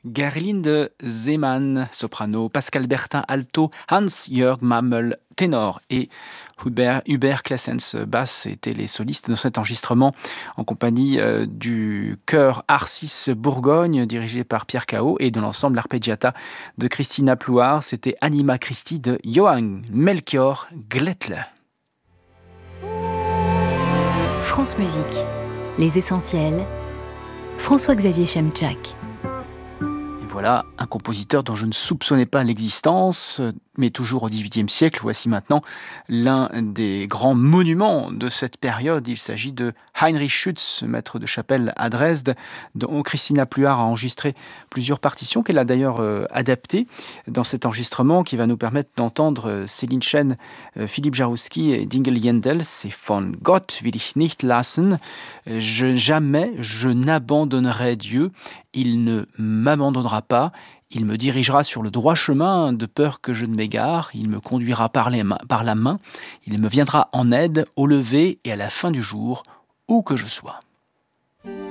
Gerlinde Seemann, soprano, Pascal Bertin, alto, Hans-Jörg Mammel, ténor et Hubert Claessens, basse, étaient les solistes de cet enregistrement en compagnie du chœur Arcis Bourgogne, dirigé par Pierre Cao, et de l'ensemble Arpeggiata de Christina Plouard. C'était Anima Christi de Johann Melchior Glättle. France Musique, les essentiels, François-Xavier Chemchak. Voilà un compositeur dont je ne soupçonnais pas l'existence, mais toujours au XVIIIe siècle. Voici maintenant l'un des grands monuments de cette période. Il s'agit de Heinrich Schütz, maître de chapelle à Dresde, dont Christina Plouard a enregistré plusieurs partitions, qu'elle a d'ailleurs adaptées dans cet enregistrement qui va nous permettre d'entendre Céline Chen, Philippe Jarouski et Dingel Jendel. C'est Von Gott will ich nicht lassen. Jamais je n'abandonnerai Dieu. Il ne m'abandonnera pas, il me dirigera sur le droit chemin de peur que je ne m'égare, il me conduira par la main, il me viendra en aide au lever et à la fin du jour, où que je sois.